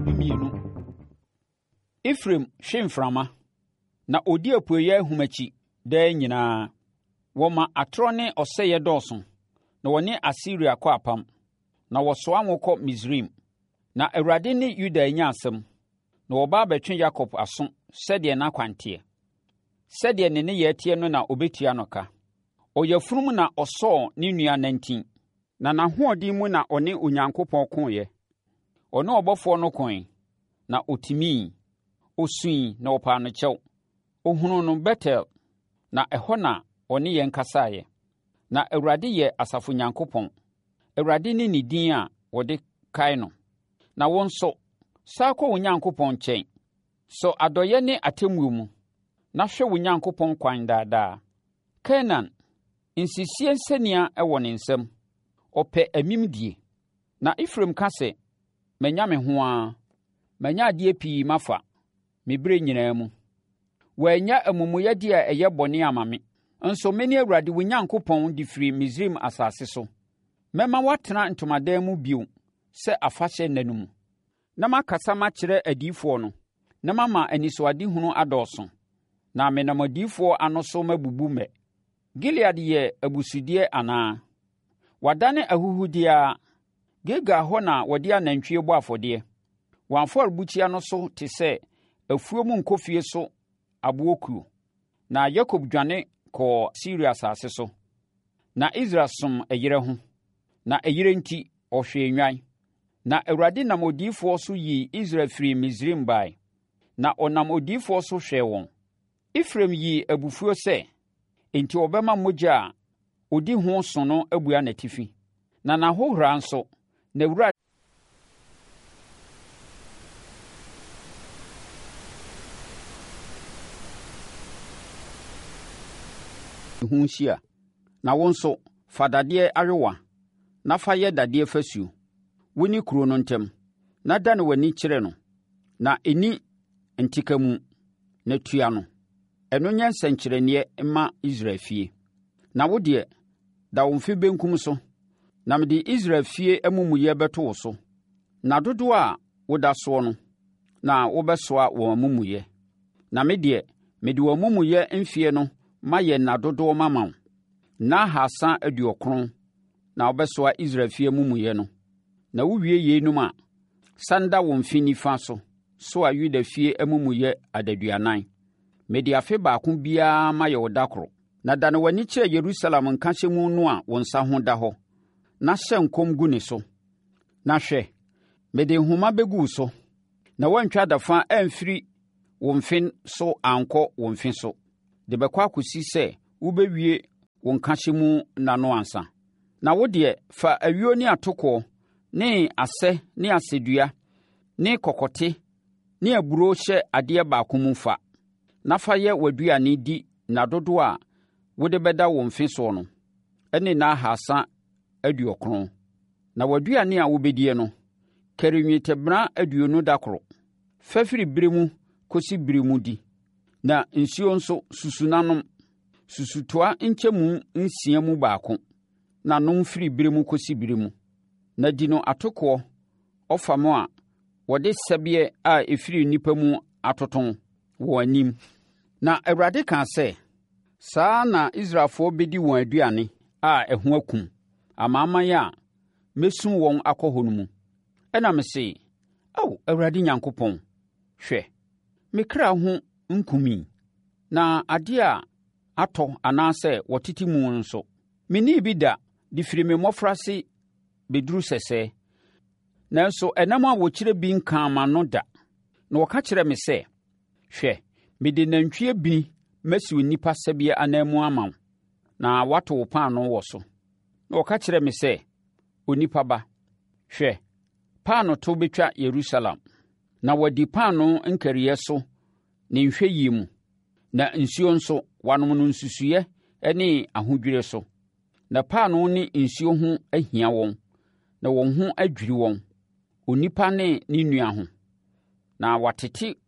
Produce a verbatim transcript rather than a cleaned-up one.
mienu. Ephraim hwe mframa na odi apueye ahumachi da nyinaa. Woma atoro ne oseye dɔɔso na wɔne Asiria kɔ apam na wɔsoa wɔn kɔ Misraim. Na Awurade ne Yuda anya asɛm na wɔba abɛtwe Yakob aso sɛdeɛ n'akwanteɛ. Sɛdeɛ ne ne yɛteɛ no na obetua no ka. Ɔyɛfurum na ɔsɔɔ ne nua nantin, na n'ahoɔden mu na ɔne Onyankopɔn koeɛ. Ɔne ɔbɔfoɔ no koe, na otimii. Osui na ɔpaa no kyɛw. Ohunu no Betel, na ɛhɔ na ɔne yɛn kasaeɛ. Na Awurade yɛ Asafo Nyankopɔn. Awurade ne ne din a wɔde kae no. Na wɔn nso, saa kɔ wo Nyankopɔn nkyɛn. So adɔyɛ ne atemmuo mu, na hwɛ wo Nyankopɔn kwan daadaa. Kanaan, nsisie nsania ɛwɔ ne nsam. Ɔpɛ amimdie. Na Ephraim ka sɛ, manya me ho ara, manya adeɛ pii mafa, me bere nyinaa mu. Wɔanya amumuyɛdeɛ a ɛyɛ bɔne ama me. Nso mene Awurade wo Nyankopɔn de firi Misraim asase so. Mɛma watena ntomadan mu bio sɛ afahyɛ nna no mu. Na makasa makyerɛ adiyifoɔ no, na mama anisoadehunu adɔɔso. Na menam adiyifoɔ ano so mabubu mmɛ. Gilead yɛ abusudeɛ anaa? Wadane ahuhudeɛ. Gilgal hɔ na wɔde anantwie bɔ afɔdeɛ. Wɔn afɔrebukyia no so te sɛ afuo mu nkɔfie so aboɔkuo. Na Yakob dwane kɔɔ Siria asase so. Na Israel som ɛyere ho. Na ɛyere nti ɔhwɛ nnwan. Na Awurade nam odiyifoɔ so yii Israel firi Misraim bae. Na ɔnam odiyifoɔ so hwɛɛ wɔn. Ephraim yii abufuo sɛ, enti ɔbɛma mogya a ɔdi ho so no abua n'atifi. Na n'ahohora nso, na Awurade ho hyia. Na wo nso, fa dadeɛ awewa, na fa yɛ dadeɛ fasuo. Wo ne kuro no ntam, na da ne w'ani kyerɛ no. Na ɛni ntika mu, na tua no. Ɛno nyɛ nsɛnkyerɛnneɛ mma Israel fie. Na wo deɛ, da wo mfe benkum so, na mede Israel fie amumuyɛ bɛto wo so. Na dodoɔ a woda soɔ no, na wobɛsoa wɔn amumuyɛ. Na me deɛ, mede wɔn amumuyɛ mfeɛ no mayɛ nna dodoɔ mama wo. Na ahasa aduɔkron, na wobɛsoa Israel fie amumuyɛ no. Na wowie yeinom a, sane da wo mfe nifa so, so a Yuda fie amumuyɛ adaduanan. Mede afe baako biara mayɛ wo da koro. Na da ne w'ani kyerɛ Yerusalem nkahyɛmu no a wo nsa ho da hɔ, na hyɛ nkɔm gu ne so. Na hwɛ, mede nhoma bɛgu so, na woantwa dafa amfiri wo mfe so ankɔ wo mfe so, de bɛkɔ akɔsi sɛ wobɛwie wo nkahyɛmu nna no ansa. Na wo deɛ, fa awio ne atokoɔ, ne asɛ ne asɛdua, ne kɔkɔte, ne aburo hyɛ adeɛ baako mu fa. Na fa yɛ w'aduane di nna dodoɔ a wode bɛda wo mfe soɔ no, ɛne nna ahasa aduɔkron. Na w'aduane a wobɛdie no, kari nnwetɛbena aduonu da koro. Fa firi bere mu kɔsi bere mu di. Na nsuo nso susu nanom, susutoa nkyɛmu nsia mu baako, na nom firi bere mu kɔsi bere mu. Na di no atokoɔ, ɔfam a wɔde sɛbeɛ a ɛfiri nnipa mu atoton wɔ anim. Na Awurade kaa sɛ, saa na Israelfoɔ bɛdi wɔn aduane a ɛho akum, amanaman a mɛsum wɔn akɔ hɔ no mu. Ɛna me se, ao Awurade Nyankopɔn, hwɛ, me kra ho nkumi, na adeɛ a atɔ anaasɛ wɔtete mu nso, menni bi da de firi me mmɔfraase bɛduru sɛsɛ. Nanso ɛnam a wɔkyerɛ bi nkaa ma no da. Na wɔka kyerɛ me sɛ, hwɛ, mede nantwie bini masi onipa sɛbeɛ ananmu ama wo, na wato wo paano wɔ so. Na wɔka kyerɛ me sɛ, onipa ba, hwɛ, paano to bɛtwa Yerusalem, na wɔadi paano nkariɛ so ne nhwɛyie mu, na nsuo nso wanom no nsusuiɛ ne ahodwire so. Na paano ne nsuo ho ahia wɔn, na wɔn ho adwiri wɔn, onipa ne ne nua ho. Na watete